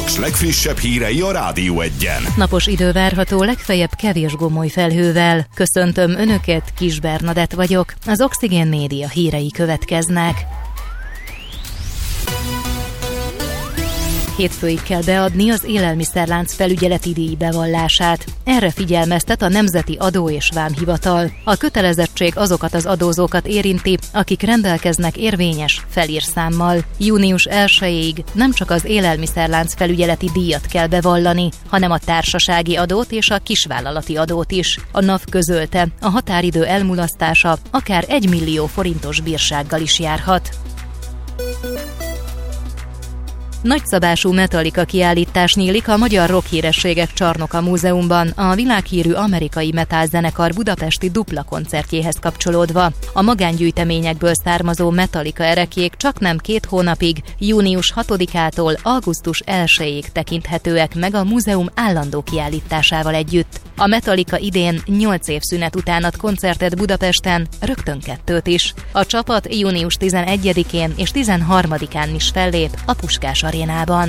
Paks legfrissebb hírei a Rádió Egyen. Napos idő várható, legfeljebb kevés gomoly felhővel. Köszöntöm Önöket, Kis Bernadett vagyok. Az Oxigén Média hírei következnek. Hétfőig kell beadni az élelmiszerlánc felügyeleti díj bevallását. Erre figyelmeztet a Nemzeti Adó- és Vámhivatal. A kötelezettség azokat az adózókat érinti, akik rendelkeznek érvényes felírszámmal. Június 1-ig nem csak az élelmiszerlánc felügyeleti díjat kell bevallani, hanem a társasági adót és a kisvállalati adót is. A NAV közölte, a határidő elmulasztása akár 1 millió forintos bírsággal is járhat. Nagyszabású Metallica kiállítás nyílik a Magyar Rockhírességek Csarnoka Múzeumban a világhírű amerikai metálzenekar budapesti dupla koncertjéhez kapcsolódva. A magángyűjteményekből származó Metallica erekjék csaknem 2 hónapig, június 6-ától augusztus 1-ig tekinthetőek meg a múzeum állandó kiállításával együtt. A Metallica idén 8 év szünet után ad koncertet Budapesten, rögtön 2 is. A csapat június 11-én és 13-án is fellép a Puskás Arénában.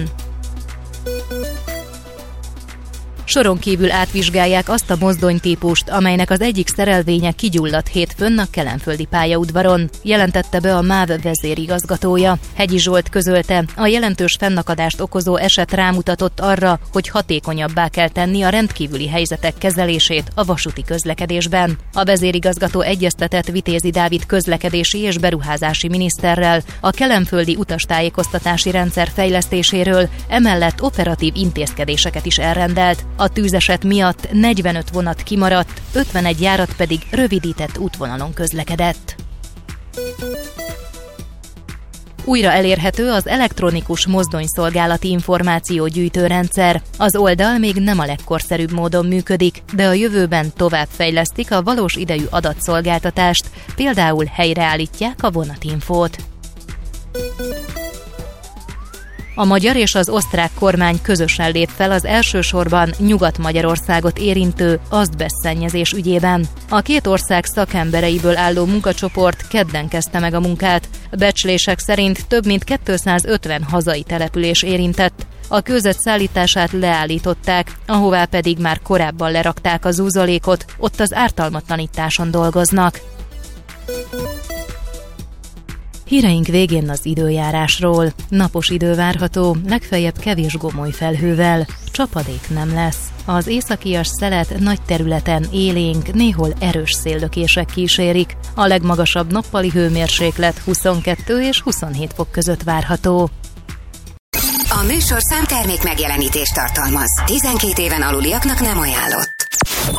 Soron kívül átvizsgálják azt a mozdonytípust, amelynek az egyik szerelvénye kigyulladt hétfőn a kelenföldi pályaudvaron, jelentette be a MÁV vezérigazgatója. Hegyi Zsolt közölte, a jelentős fennakadást okozó eset rámutatott arra, hogy hatékonyabbá kell tenni a rendkívüli helyzetek kezelését a vasúti közlekedésben. A vezérigazgató egyeztetett Vitézi Dávid közlekedési és beruházási miniszterrel a kelenföldi utastájékoztatási rendszer fejlesztéséről, emellett operatív intézkedéseket is elrendelt. A tűzeset miatt 45 vonat kimaradt, 51 járat pedig rövidített útvonalon közlekedett. Újra elérhető az elektronikus mozdonyszolgálati információgyűjtőrendszer. Az oldal még nem a legkorszerűbb módon működik, de a jövőben továbbfejlesztik a valós idejű adatszolgáltatást, például helyreállítják a vonatinfót. A magyar és az osztrák kormány közösen lép fel az elsősorban Nyugat-Magyarországot érintő azbesztszennyezés ügyében. A 2 ország szakembereiből álló munkacsoport kedden kezdte meg a munkát. Becslések szerint több mint 250 hazai település érintett. A kőzet szállítását leállították, ahová pedig már korábban lerakták a zúzolékot, ott az ártalmatlanításon dolgoznak. Híreink végén az időjárásról. Napos idő várható, legfeljebb kevés gomoly felhővel. Csapadék nem lesz. Az északias szelet nagy területen élénk, néhol erős széllökések kísérik. A legmagasabb nappali hőmérséklet 22 és 27 fok között várható. A műsorszám termék megjelenítést tartalmaz. 12 éven aluliaknak nem ajánlott.